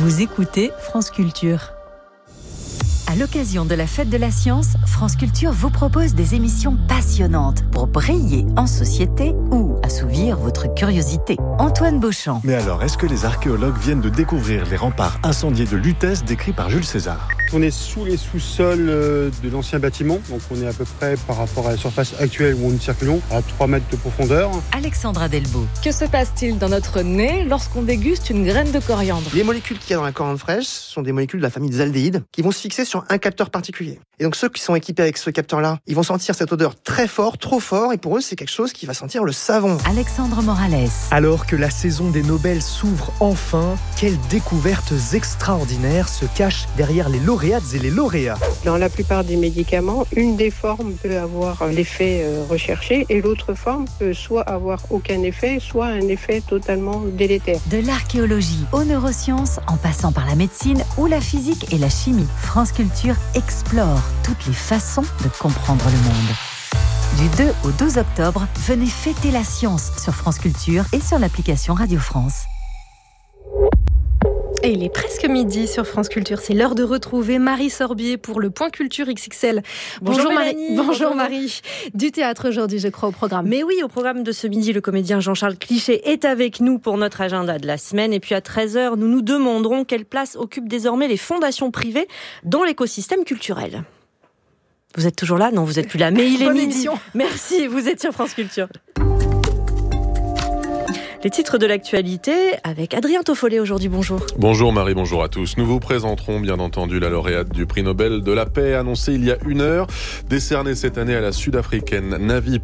Vous écoutez France Culture. À l'occasion de la Fête de la Science, France Culture vous propose des émissions passionnantes pour briller en société ou assouvir votre curiosité. Antoine Beauchamp. Mais alors, est-ce que les archéologues viennent de découvrir les remparts incendiés de Lutèce décrits par Jules César ? On est sous les sous-sols de l'ancien bâtiment, donc on est à peu près par rapport à la surface actuelle où nous circulons, à 3 mètres de profondeur. Alexandra Delbo. Que se passe-t-il dans notre nez lorsqu'on déguste une graine de coriandre ? Les molécules qu'il y a dans la coriandre fraîche sont des molécules de la famille des aldéhydes qui vont se fixer sur un capteur particulier. Et donc ceux qui sont équipés avec ce capteur-là, ils vont sentir cette odeur très fort, trop fort, et pour eux c'est quelque chose qui va sentir le savon. Alexandre Morales. Alors que la saison des Nobel s'ouvre enfin, quelles découvertes extraordinaires se cachent derrière les lauréates et les lauréats. Dans la plupart des médicaments, une des formes peut avoir l'effet recherché et l'autre forme peut soit avoir aucun effet, soit un effet totalement délétère. De l'archéologie aux neurosciences, en passant par la médecine ou la physique et la chimie, France Culture explore toutes les façons de comprendre le monde. Du 2 au 12 octobre, venez fêter la science sur France Culture et sur l'application Radio France. Et il est presque midi sur France Culture. C'est l'heure de retrouver Marie Sorbier pour le Point Culture XXL. Bonjour Marie. Mélanie. Bonjour Marie. Du théâtre aujourd'hui, je crois, au programme. Mais oui, au programme de ce midi, le comédien Jean-Charles Cliché est avec nous pour notre agenda de la semaine. Et puis à 13h, nous nous demanderons quelle place occupent désormais les fondations privées dans l'écosystème culturel. Vous êtes toujours là ? Non, vous n'êtes plus là. Mais il est Bonne midi. émission. Merci, vous êtes sur France Culture. Les titres de l'actualité avec Adrien Toffollet aujourd'hui, bonjour. Bonjour Marie, bonjour à tous. Nous vous présenterons bien entendu la lauréate du prix Nobel de la paix annoncée il y a 1 heure, décernée cette année à la sud-africaine Navi